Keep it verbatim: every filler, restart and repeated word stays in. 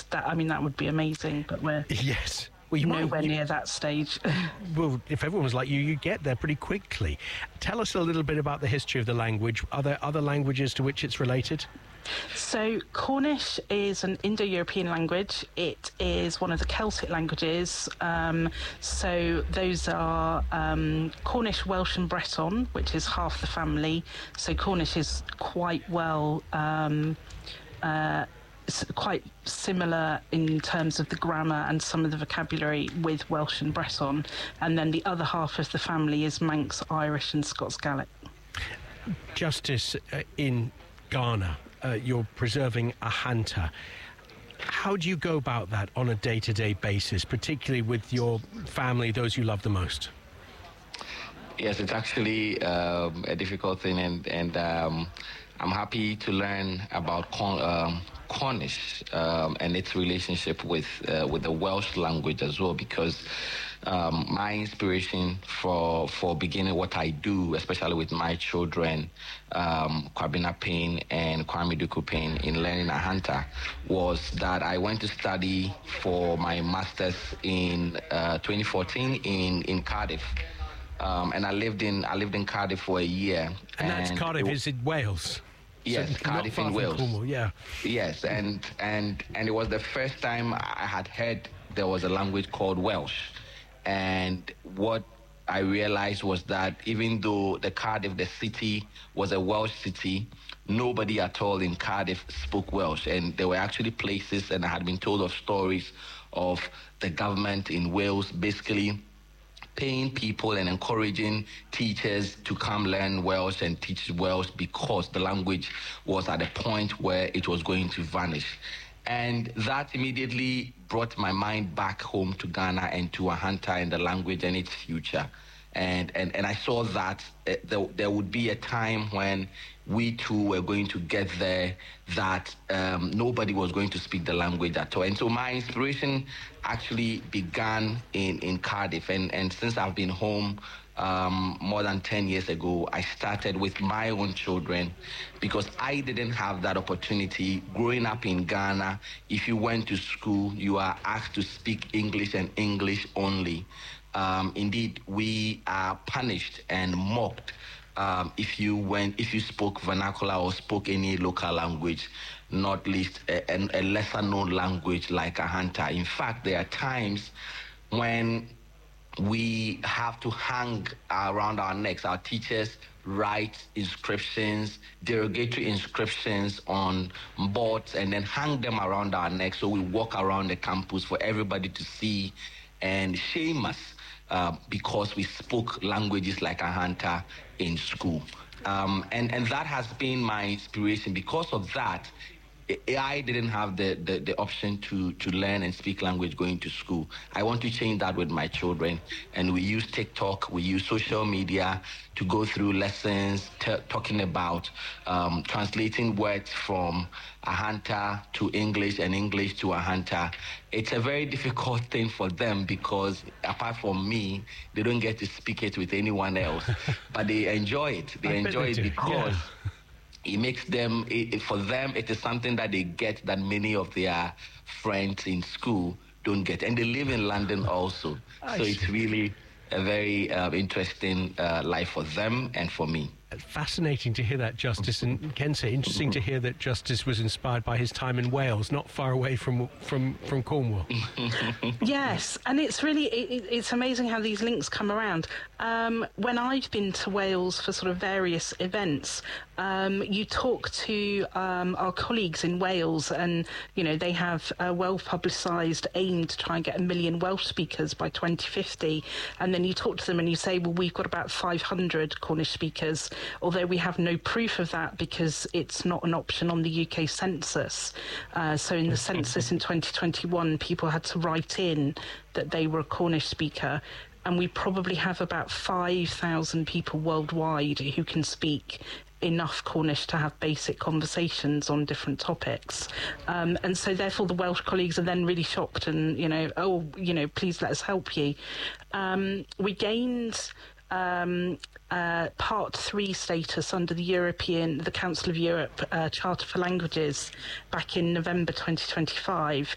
that, I mean, that would be amazing, but we're yes. Well, you nowhere might, you, near that stage. Well, if everyone was like you, you get there pretty quickly. Tell us a little bit about the history of the language. Are there other languages to which it's related? So Cornish is an Indo-European language. It is one of the Celtic languages. Um, so those are um, Cornish, Welsh and Breton, which is half the family. So Cornish is quite well... Um, uh, quite similar in terms of the grammar and some of the vocabulary with Welsh and Breton, and then the other half of the family is Manx, Irish and Scots Gaelic. Justice, uh, in Ghana, uh, you're preserving Ahanta. How do you go about that on a day-to-day basis, particularly with your family, those you love the most? Yes, it's actually um, a difficult thing, and, and um, I'm happy to learn about Con- um, Cornish um, and its relationship with uh, with the Welsh language as well, because um, my inspiration for for beginning what I do, especially with my children, um, Kwabena Payne and Kwame Duku Payne, in learning Ahanta, was that I went to study for my master's in uh, twenty fourteen in in Cardiff. Um, and I lived in I lived in Cardiff for a year. And, and that's Cardiff, it, is in Wales? Yes, so Cardiff in Wales. Cornwall, yeah. Yes, and and and it was the first time I had heard there was a language called Welsh. And what I realized was that even though the Cardiff, the city, was a Welsh city, nobody at all in Cardiff spoke Welsh. And there were actually places, and I had been told of stories of the government in Wales basically paying people and encouraging teachers to come learn Welsh and teach Welsh because the language was at a point where it was going to vanish. And that immediately brought my mind back home to Ghana and to Ahanta and the language and its future. And and, and I saw that uh, there, there would be a time when we too were going to get there, that um, nobody was going to speak the language at all. And so my inspiration actually began in, in Cardiff. And, and since I've been home um, more than ten years ago, I started with my own children because I didn't have that opportunity. Growing up in Ghana, if you went to school, you are asked to speak English and English only. Um, indeed, we are punished and mocked Um, if you went, if you spoke vernacular or spoke any local language, not least a, a lesser known language like Ahanta. In fact, there are times when we have to hang around our necks. Our teachers write inscriptions, derogatory inscriptions on boards, and then hang them around our necks. So we walk around the campus for everybody to see and shame us. Uh, because we spoke languages like Ahanta in school. Um, and, and that has been my inspiration. Because of that, I didn't have the, the, the option to, to learn and speak language going to school. I want to change that with my children. And we use TikTok, we use social media to go through lessons t- talking about um, translating words from Ahanta to English and English to Ahanta. It's a very difficult thing for them because apart from me, they don't get to speak it with anyone else. But they enjoy it. They I enjoy they it do. because... Yeah. It makes them, it, for them, it is something that they get that many of their friends in school don't get. And they live in London also. I so see. it's really a very uh, interesting uh, life for them and for me. Fascinating to hear that, Justice. And Kensei, interesting to hear that Justice was inspired by his time in Wales, not far away from from, from Cornwall. Yes, and it's really, it, it's amazing how these links come around. Um, when I've been to Wales for sort of various events, um, you talk to um, our colleagues in Wales and, you know, they have a well-publicised aim to try and get a million Welsh speakers by twenty fifty. And then you talk to them and you say, well, we've got about five hundred Cornish speakers, although we have no proof of that because it's not an option on the U K census. Uh, so in the census in twenty twenty-one, people had to write in that they were a Cornish speaker, and we probably have about five thousand people worldwide who can speak enough Cornish to have basic conversations on different topics. Um, and so therefore the Welsh colleagues are then really shocked and, you know, oh, you know, please let us help you. Um, we gained... Um, uh, Part three status under the European, the Council of Europe uh, Charter for Languages back in November twenty twenty-five,